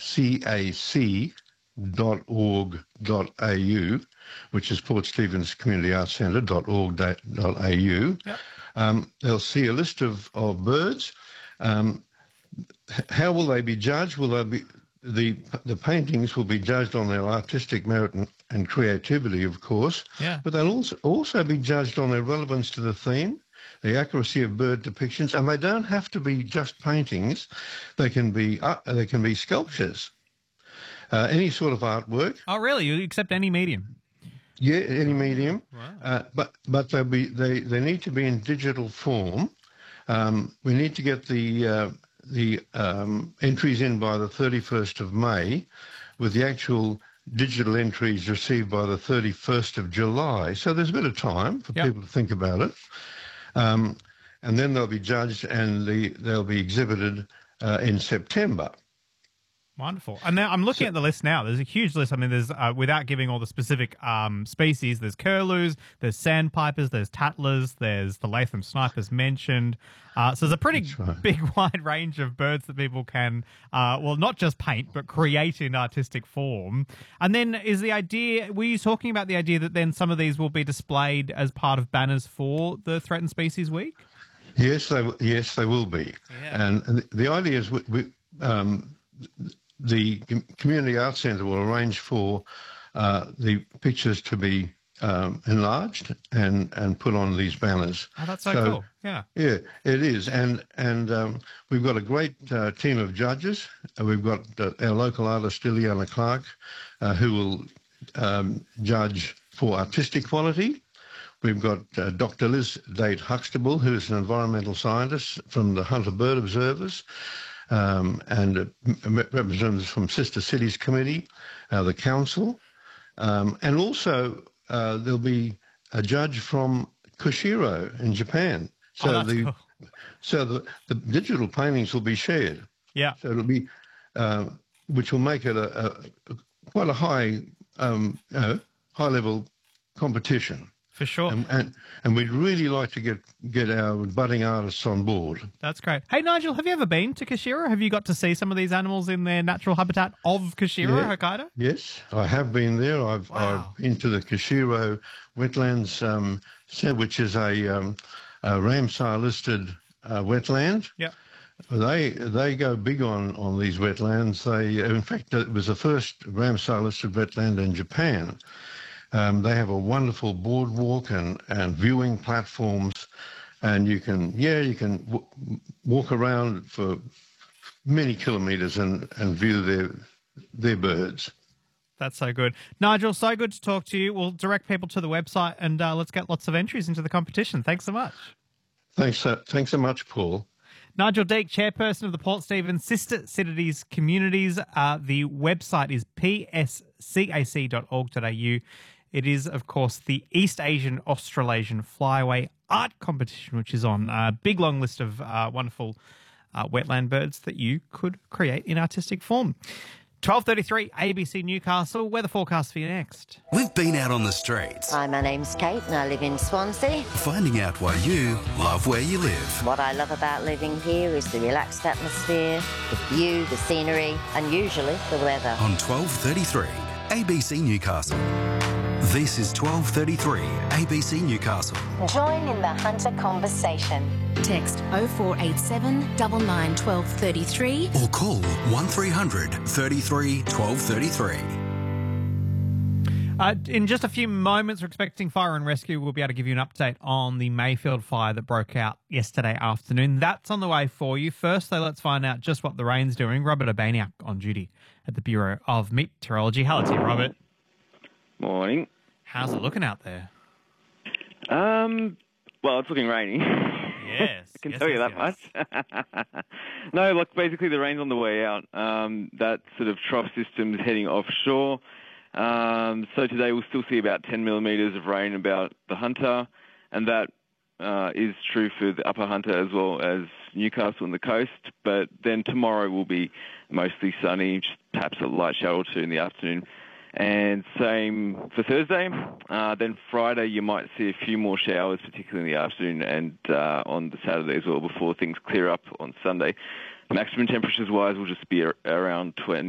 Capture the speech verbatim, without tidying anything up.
c a c dot org dot a u, which is Port Stephens Community Arts Centre dot org dot a u. Yep. Um, they'll see a list of, of birds. Um, how will they be judged? Will they be the the paintings will be judged on their artistic merit and, and creativity, of course. Yeah. But they'll also also be judged on their relevance to the theme, the accuracy of bird depictions, and they don't have to be just paintings. They can be uh, they can be sculptures, uh, any sort of artwork. Oh, really? You accept any medium? Yeah, any medium. Wow. Uh, but but they'll be they they need to be in digital form. Um, we need to get the uh, the um, entries in by the thirty-first of May, with the actual digital entries received by the thirty-first of July. So there's a bit of time for Yep. people to think about it. Um, and then they'll be judged and the, they'll be exhibited uh, in September. Wonderful. And now I'm looking So- at the list now. There's a huge list. I mean, there's, uh, without giving all the specific um, species, there's curlews, there's sandpipers, there's tattlers, there's the Latham snipers mentioned. Uh, so there's a pretty That's right. big, wide range of birds that people can, uh, well, not just paint, but create in artistic form. And then is the idea, were you talking about the idea that then some of these will be displayed as part of banners for the Threatened Species Week? Yes, they w- yes they will be. Yeah. And, and the idea is we, we um, the Com- Community Arts Centre will arrange for uh, the pictures to be um, enlarged and, and put on these banners. Oh, that's so, So- cool. Yeah. Yeah, it is, and and um, we've got a great uh, team of judges. Uh, we've got uh, our local artist Liliana Clark, uh, who will um, judge for artistic quality. We've got uh, Doctor Liz Date Huxtable, who is an environmental scientist from the Hunter Bird Observers, um, and uh, m- representatives from Sister Cities Committee, uh, the council, um, and also uh, there'll be a judge from Kushiro in Japan. So Oh, that's the cool. so the, the digital paintings will be shared. Yeah. So it'll be, uh, which will make it a, a, a quite a high, um, you know, high level competition. For sure. And, and and we'd really like to get get our budding artists on board. That's great. Hey, Nigel, have you ever been to Kushiro? Have you got to see some of these animals in their natural habitat of Kushiro, Yeah. Hokkaido? Yes, I have been there. I've Wow. I've been to the Kushiro Wetlands, um, Centre, which is a, um, a Ramsar listed uh, wetland. Yeah. They they go big on, on these wetlands. They in fact it was the first Ramsar listed wetland in Japan. Um, they have a wonderful boardwalk and, and viewing platforms, and you can yeah you can w- walk around for many kilometres and, and view their their birds. That's so good. Nigel, so good to talk to you. We'll direct people to the website and uh, let's get lots of entries into the competition. Thanks so much. Thanks so, thanks so much, Paul. Nigel Deek, chairperson of the Port Stephens Sister Cities Communities. Uh, the website is p s c a c dot org dot a u. It is, of course, the East Asian Australasian Flyaway Art Competition, which is on a big, long list of uh, wonderful uh, wetland birds that you could create in artistic form. twelve thirty-three, A B C Newcastle. Weather forecast for you next. We've been out on the streets, Hi, my name's Kate and I live in Swansea. finding out why you love where you live. What I love about living here is the relaxed atmosphere, the view, the scenery, and usually the weather. On twelve thirty-three, A B C Newcastle. This is twelve thirty-three, A B C Newcastle. Join in the Hunter conversation. Text oh four eight seven nine nine one two three three. Or call one three hundred thirty-three twelve thirty-three. Uh, in just a few moments, we're expecting Fire and Rescue. We'll be able to give you an update on the Mayfield fire that broke out yesterday afternoon. That's on the way for you. First, though, let's find out just what the rain's doing. Robert Urbaniak on duty at the Bureau of Meteorology. Hello to you, Robert. Morning. How's it looking out there? Um, well, it's looking rainy. Yes. I can yes, tell you yes, that yes. much. No, look, basically the rain's on the way out. Um, that sort of trough system is heading offshore. Um, so today we'll still see about ten millimetres of rain about the Hunter, and that uh, is true for the Upper Hunter as well as Newcastle and the coast. But then tomorrow will be mostly sunny, just perhaps a light shower or two in the afternoon. And same for Thursday. Uh, then Friday you might see a few more showers, particularly in the afternoon and uh, on the Saturday as well, before things clear up on Sunday. Maximum temperatures-wise will just be ar- around twenty.